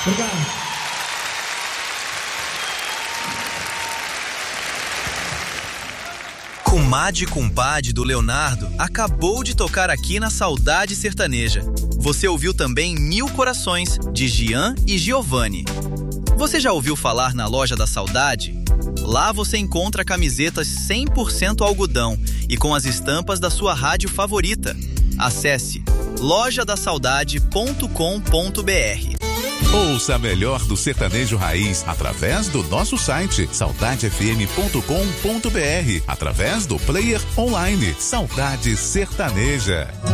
Obrigado. Comadre Compadre do Leonardo acabou de tocar aqui na Saudade Sertaneja. Você ouviu também Mil Corações, de Gian e Giovanni. Você já ouviu falar na Loja da Saudade? Lá você encontra camisetas 100% algodão e com as estampas da sua rádio favorita. Acesse lojadasaudade.com.br. Ouça melhor do sertanejo raiz através do nosso site saudadefm.com.br, através do player online Saudade Sertaneja.